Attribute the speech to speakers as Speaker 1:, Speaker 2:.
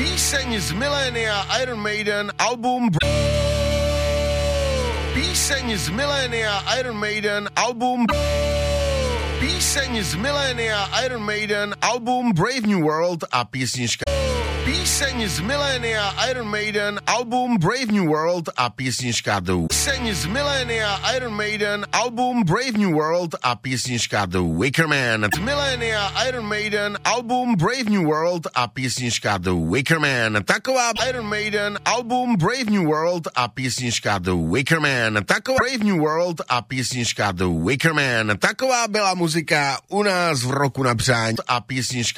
Speaker 1: Píseň z milénia Iron Maiden, album Píseň z milénia Iron Maiden, album Píseň z milénia Iron Maiden, album Brave New World a piesnička Píseň z milénia Iron Maiden, album Brave New World a piesnička Píseň z milénia Iron Maiden, album Brave New World a piesnička The Wicker Man. Z milénia Iron Maiden, album Brave New World a piesnička The Wicker Man. Taková Iron Maiden, album Brave New World a piesnička The Wicker Man. Taková Brave New World a piesnička The Wicker Man. Taková byla muzika u nás v roku na přání a piesnička